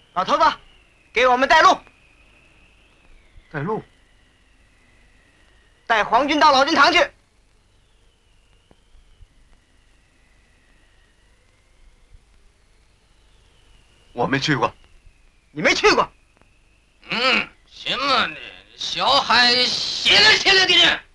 老头子，给我们带路。 带路。 带皇军到老君堂去。 我没去过。 你没去过？ 什么呢？小孩写了的人。